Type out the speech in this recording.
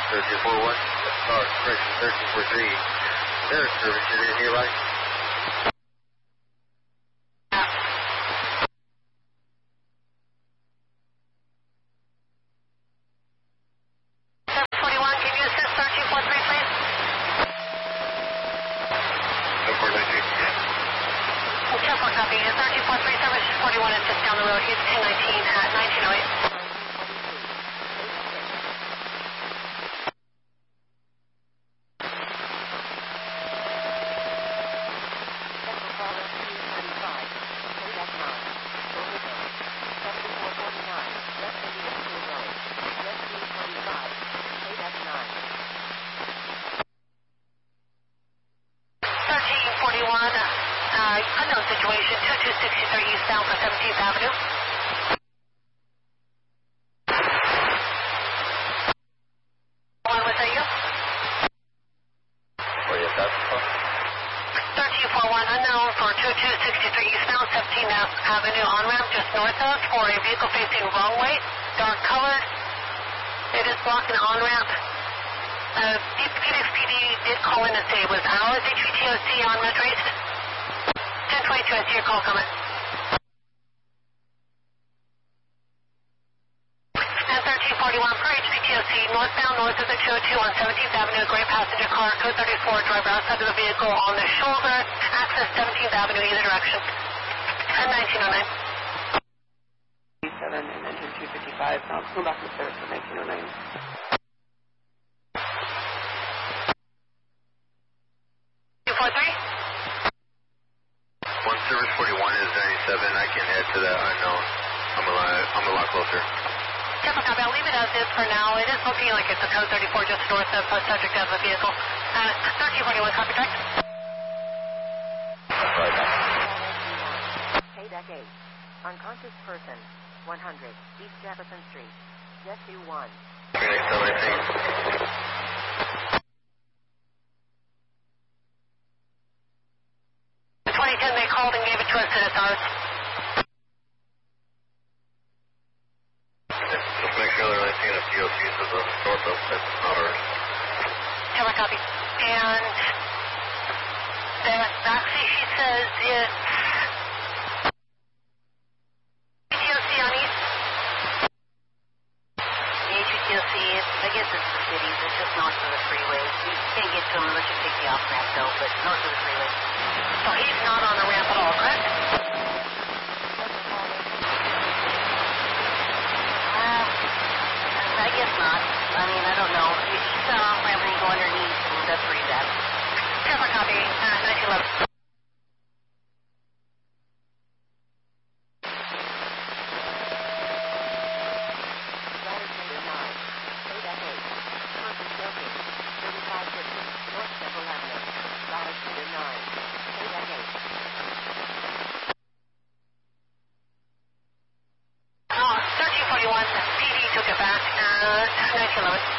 1341, correction, 1343. There's service, you're in here, right? Unknown situation, 2263 eastbound for 17th Avenue. One, was that you? Oh, yes, that's 1341 unknown for 2263 eastbound, 17th Avenue on-ramp just north of for a vehicle facing wrong way, dark colored. It is blocking on-ramp. Phoenix PD did call in to say it was ours, HVTOC on Metro East. 1022, I see your call coming. And 1341 for HVTOC, northbound north of the 202 on 17th Avenue, gray passenger car, code 34, driver outside of the vehicle on the shoulder, access 17th Avenue, either direction. And 1909. 7 and engine 255, now come back to service for 1909. Service 41 is 97. I can head to that unknown. I'm a lot closer. Careful, copy. I'll leave it as is for now. It is looking like it's a code 34 just north of subject of the vehicle. 1341, copy track. KDEC 8. Unconscious person, 100, East Jefferson Street. Jet 21. Phoenix, everything. 2010, they called and gave it to us, and it's ours. Just make sure they're only seeing a POC to the north of it, not ours. Camera copy. And then Roxy, she says it's HTOC on East. The HTOC, I guess it's the cities. It's just north of the freeway. You can't get to them unless you take the off-ramp, though, but north of the freeway. So he's not on the ramp at all, correct? I guess not. I mean, I don't know. He's on off-ramp and you go underneath, and that's where he's at. Camera copy, 1911. PD took it back, 1911.